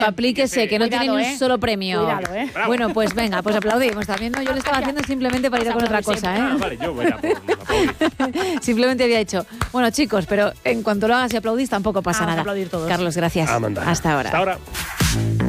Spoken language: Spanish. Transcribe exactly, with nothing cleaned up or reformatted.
Aplíquese, que no Cuidado, tiene ni ¿eh? un solo premio. Cuidado, ¿eh? Bueno, pues venga, pues aplaudimos también, ¿no? Yo lo estaba haciendo simplemente para ir a con otra cosa, ¿eh? Ah, vale, yo voy a aplaudir. Simplemente había dicho, bueno, chicos, pero en cuanto lo hagas y aplaudís tampoco pasa Vamos a nada. aplaudir todos. Carlos, gracias. Amanda. Hasta ahora. Hasta ahora.